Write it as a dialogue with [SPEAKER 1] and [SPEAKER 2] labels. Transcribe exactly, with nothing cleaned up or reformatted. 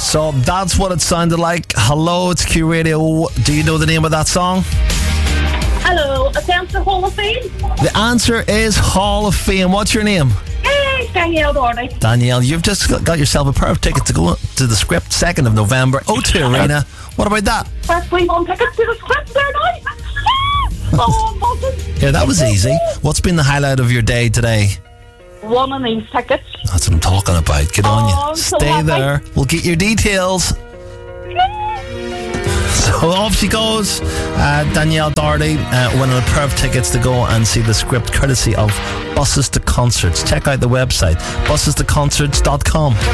[SPEAKER 1] So that's what it sounded like. Hello, it's Q Radio. Do you know the name of that song?
[SPEAKER 2] Hello, it's answer Hall of Fame.
[SPEAKER 1] The answer is Hall of Fame. What's your name?
[SPEAKER 2] Hey, Danielle Doherty.
[SPEAKER 1] Danielle, you've just got yourself a pair of tickets to go to the Script, second of November, O two Arena. What about that?
[SPEAKER 2] First we won tickets to the Script there now. Oh, I'm buzzing.
[SPEAKER 1] Yeah, that was easy. What's been the highlight of your day today?
[SPEAKER 2] One of these tickets.
[SPEAKER 1] That's what I'm talking about. Get
[SPEAKER 2] Oh,
[SPEAKER 1] on
[SPEAKER 2] I'm
[SPEAKER 1] you.
[SPEAKER 2] so
[SPEAKER 1] Stay
[SPEAKER 2] happy.
[SPEAKER 1] there. We'll get your details. So off she goes. Uh, Danielle Doherty uh, winning a pair of tickets to go and see the Script, courtesy of Buses to Concerts. Check out the website, buses to concerts dot com.